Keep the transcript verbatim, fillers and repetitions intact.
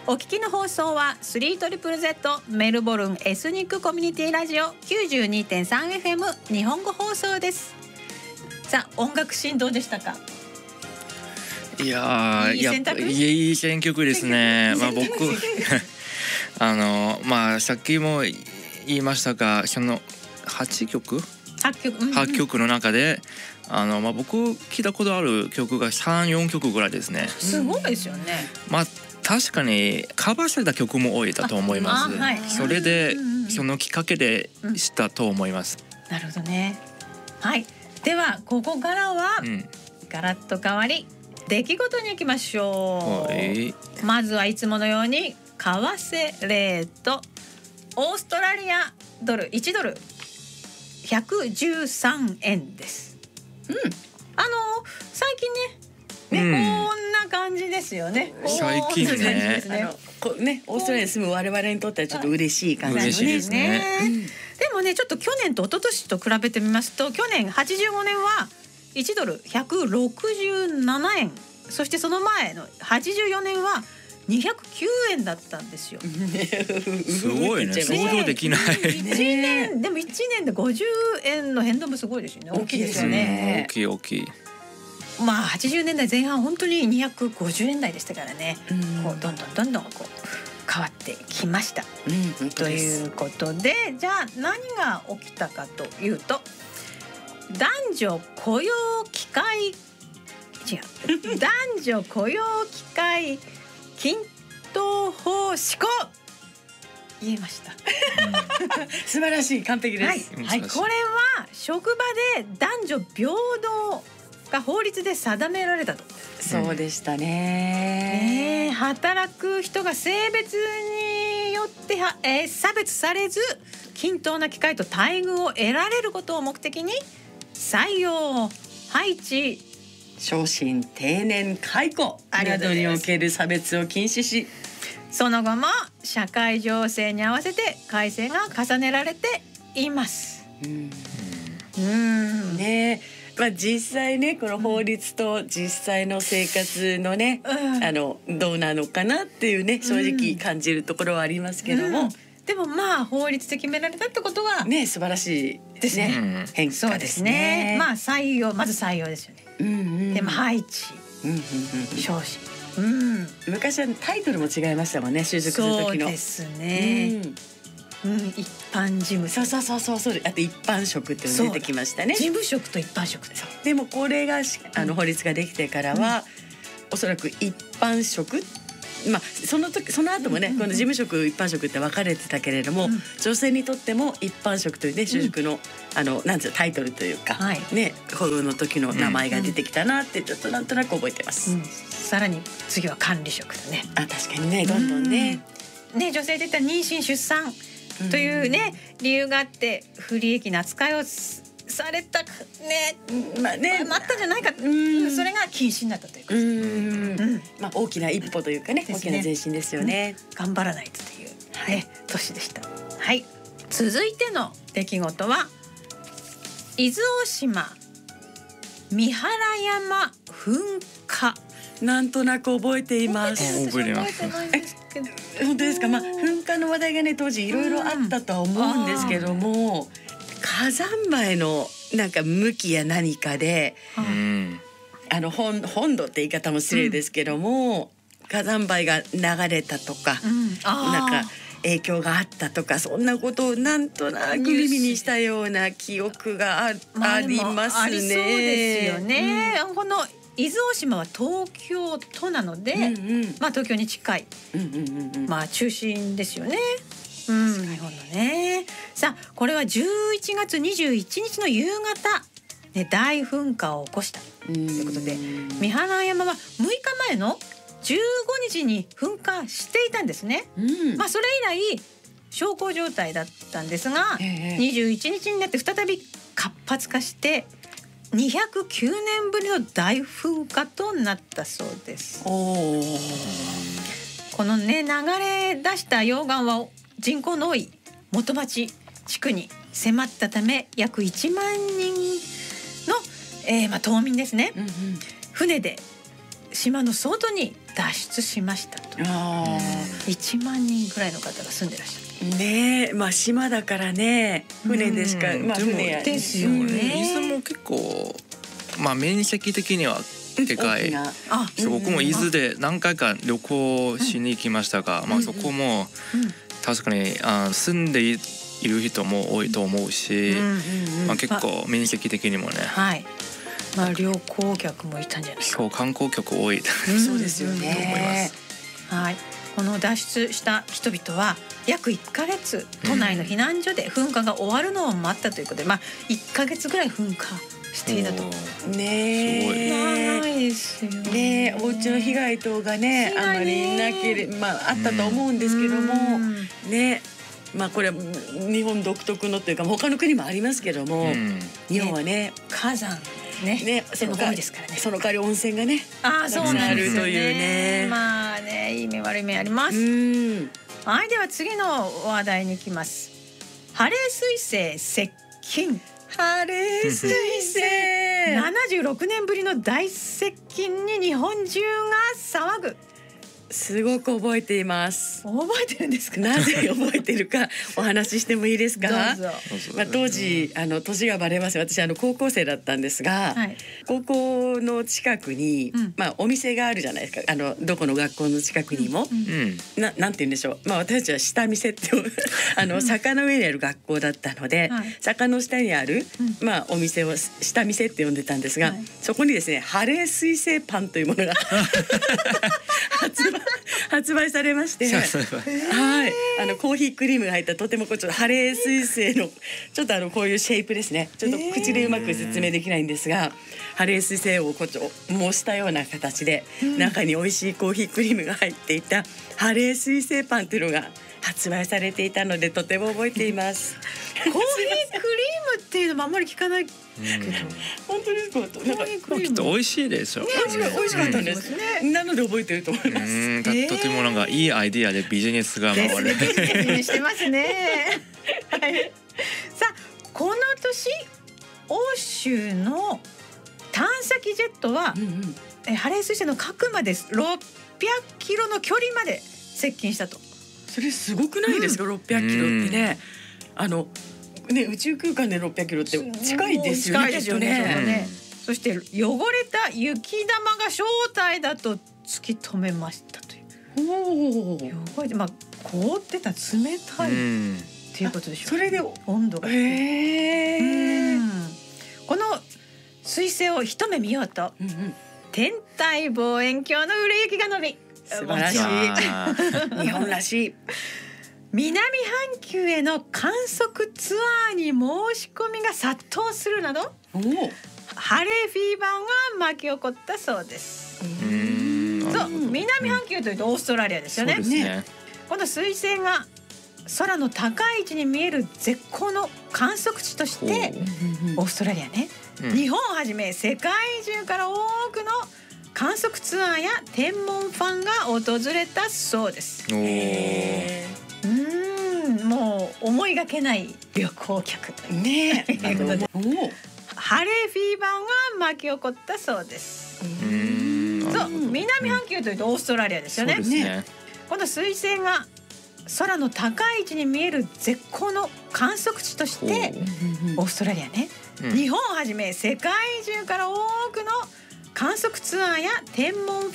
お聞きの放送は スリートリプルゼット メルボルンエスニックコミュニティラジオ きゅうじゅうにてんさんエフエム 日本語放送です。さあ、音楽シーンどうでしたか？ いやー、 いい選択？ やっぱいい選曲ですね。まあ僕あのまあさっきも言いましたが、そのはちきょくはちきょく、うんうん、 はちきょくの中であの、まあ、僕聞いたことある曲がさん、よんきょくぐらいですね。 すごいですよね。 まあ確かにカバーされた曲も多いだと思います。 はい、 それで、 うんうん、 そのきっかけでしたと思います。 うん、なるほどね。はい、ではここからは、うん、ガラッと変わり出来事に行きましょう。はい、まずはいつものように為替レート、オーストラリアドルいちドルひゃくじゅうさんえんです。うん、あの最近ね、ね、うん、こんな感じですよね。 最近ね、 あのこね、オーストラリアに住む我々にとってはちょっと嬉しい感じですね。 ですね。 うん、でもね、ちょっと去年と一昨年と比べてみますと、去年はちじゅうごねんはいちドルひゃくろくじゅうななえん、そしてその前のはちじゅうよねんはにひゃくきゅうえんだったんですよ。 すごいね、想像できない。 いちねんでもいちねんでごじゅうえんの変動もすごいですよね。 大きいですよね。 大きい大きい。 まあはちじゅうねんだいぜん半本当ににひゃくごじゅうえん台でしたからね。こうどんどんどんどんこう変わってきました。うん、ということで、じゃあ何が起きたかというと、男女雇用機会違う男女雇用機会均等法施行、言えました。 素晴らしい、完璧です。 はい、はい、これは職場で男女平等が法律で定められたと。 そうでしたね。 ね、働く人が性別によっては、えー、差別されず均等な機会と待遇を得られることを目的に採用、配置、 昇進、定年、解雇などにおける差別を禁止し、 その後も社会情勢に合わせて改正が重ねられています。うん、 うんね、まあ、実際ね、この法律と実際の生活のね、うん、あのどうなのかなっていうね、正直感じるところはありますけども、うん、 でもまあ法律で決められたってことはね、素晴らしいですね。うん、変化ですね。 まあ採用、まず採用ですよね。うんうん、でも配置、うんうんうん、昇進、うん、 昔はタイトルも違いましたもんね、就職する時の。 そうですね。うんうん、一般事務、 そうそうそうそうそう、あと一般職っていうの出てきましたね。 事務職と一般職で。 でもこれがあの法律ができてからは、うん、おそらく一般職、まあ、その時その後もね、うんうんうん、この事務職一般職って分かれてたけれども、うん、女性にとっても一般職というね、就職の、うん、あのなんていうタイトルというか、はい、ね、雇用の時の名前が出てきたなってちょっとなんとなく覚えてます。うん、 さらに次は管理職だね。 あ、確かにね、どんどんね、 うん、ね、女性で言ったら妊娠出産というね、うん、理由があって不利益な扱いをされたね、まあね、まあ、あったんじゃないか、うん、それが禁止になったということですね。うん、 まあ、大きな一歩というかね、大きな前進ですよね。 うん、頑張らないとという、ね、はい、年でした。はい、続いての出来事は伊豆大島三原山噴火。 なんとなく覚えています。 覚えてます。 本当ですか。まあ、噴火の話題がね、当時いろいろあったとは思うんですけども、火山灰のなんか向きや何かで、うん、あの 本, 本土って言い方も失礼ですけども、うん、火山灰が流れたとか、うん、なんか影響があったとか、そんなことをなんとなく耳にしたような記憶が あ,、まあ、ありますね。 ありそうですよね。うん、この伊豆大島は東京都なので、うんうん、まあ、東京に近い、うんうんうんうん、まあ、中心ですよね。うん、日本のね。さあ、これはじゅういちがつにじゅういちにちの夕方、ね、大噴火を起こしたということで、三原山はむいかまえのじゅうごにちに噴火していたんですね。うん、まあ、それ以来小康状態だったんですが、にじゅういちにちになって再び活発化してにひゃくきゅうねんぶりの大噴火となったそうです。おこのね、流れ出した溶岩は人口の多い元町地区に迫ったため、約いちまんにんの、えーまあ、島民ですね、うんうん、船で島の外に脱出しましたと。 あいちまんにんぐらいの方が住んでらっしゃる。 ねえ、まあ島だからね、船でしか、 うんまあ船やですよね。 伊豆も結構まあ面積的にはでかい。 あ、 僕も伊豆で何回か旅行しに行きましたが、うん、まあそこも確かにあ住んでいる人も多いと思うし、うんうんうん、まあ結構面積的にもね。 はい。まあ旅行客もいたんじゃないですか。 そう、観光客多い。 そうですよね。 と思います。 はい。この脱出した人々は約いっかげつ都内の避難所で噴火が終わるのを待ったということで、うん、まあいっかげつぐらい噴火していたと。 ねえ、 長いですよね。 ねえ、お家の被害等がね、あまりなければ、まああったと思うんですけども、ね。まあこれは日本独特のというか他の国もありますけども、うん、日本はね、 火山ね、 ね、 その多いですからね。 その代わり温泉がね、 あ、そうなんですよね。 というね。 まあね、いい面悪い面あります。うん、はい、では次の話題に行きます。ハレー彗星接近。 ハレー彗星ななじゅうろくねんぶりの大接近に日本中が騒ぐ。 すごく覚えています。 覚えてるんですか。 なぜ覚えてるかお話ししてもいいですか。 どうぞ。 まあ当時あの年がバレます。私あの高校生だったんですが、はい、高校の近くに、うん、まあお店があるじゃないですか。あのどこの学校の近くにも、うん、ななんて言うんでしょう。まあ私たちは下店ってあの坂の上にある学校だったので、はい、坂の下にある、うん、まあお店を下店って呼んでたんですが、はい、そこにですねハレー彗星パンというものが発売発売されまして、はい、あのコーヒークリームが入ったとてもこうちょっとハレー彗星のちょっとあのこういうシェイプですね。ちょっと口でうまく説明できないんですが、ハレー彗星をこう模したような形で、うん、中に美味しいコーヒークリームが入っていたハレー彗星パンというのが発売されていたのでとても覚えています。 コーヒークリームっていうのもあんまり聞かないけど、 本当ですか。なんかきっと美味しいでしょ。 ね、美味しかったんです。ね、なので覚えてると思います。 うん、とてもなんかいいアイディアでビジネスが回る。 ビジネスしてますね。はい。さあ、この年欧州の探査機ジェットは、うんうん、えハレー彗星の核までろっぴゃくキロの距離まで接近したと。 それすごくないですか、うん、ろっぴゃくキロってね。あのね、宇宙空間でろっぴゃくキロって近いですよね。 近いですよね。そして汚れた雪玉が正体だと突き止めましたという。おお。汚れて、まあ凍ってた冷たいっていうことでしょう。 それで温度が。へえ。この彗星を一目見ようと、うんうん、天体望遠鏡の売れ行きが伸び、 素晴らしい。日本らしい。 南半球への観測ツアーに申し込みが殺到するなど、ハレーフィーバーが巻き起こったそうです。うーん、そう、南半球というとオーストラリアですよね。ね、この彗星が空の高い位置に見える絶好の観測地としてオーストラリアね、うん、日本をはじめ世界中から多くの観測ツアーや天文ファンが訪れたそうです。おー、うーん、もう思いがけない旅行客というねということで、ハレーフィーバーが巻き起こったそうです。うーん、そう、南半球というとオーストラリアですよね。ね、この彗星が空の高い位置に見える絶好の観測地としてオーストラリアね、うん、日本をはじめ世界中から多くの観測ツアーや天文